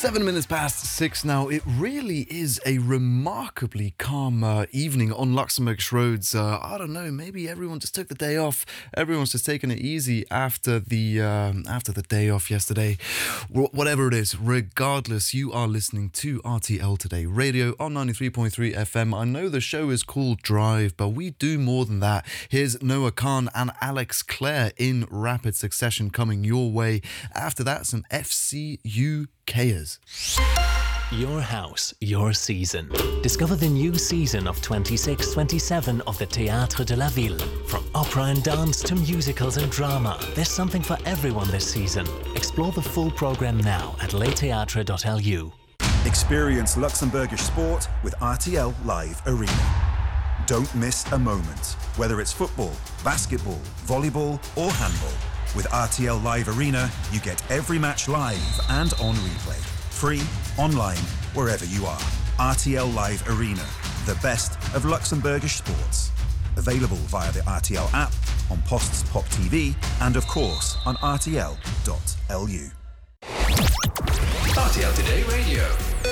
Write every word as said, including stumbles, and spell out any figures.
Seven minutes past six now. It really is a remarkably calm uh, evening on Luxembourgish roads. Uh, I don't know, maybe everyone just took the day off. Everyone's just taking it easy after the um, after the day off yesterday. W- whatever it is, regardless, you are listening to R T L Today Radio on ninety-three point three F M. I know the show is called Drive, but we do more than that. Here's Noah Khan and Alex Clare in rapid succession coming your way. After that, some F C U Kers. Your house, your season. Discover the new season of twenty-six twenty-seven of the Théâtre de la Ville. From opera and dance to musicals and drama, there's something for everyone this season. Explore the full programme now at le theatre dot l u. Experience Luxembourgish sport with R T L Live Arena. Don't miss a moment, whether it's football, basketball, volleyball or handball. With R T L Live Arena, you get every match live and on replay. Free, online, wherever you are. R T L Live Arena, the best of Luxembourgish sports. Available via the R T L app, on Post's Pop T V, and of course on R T L dot L U. R T L Today Radio.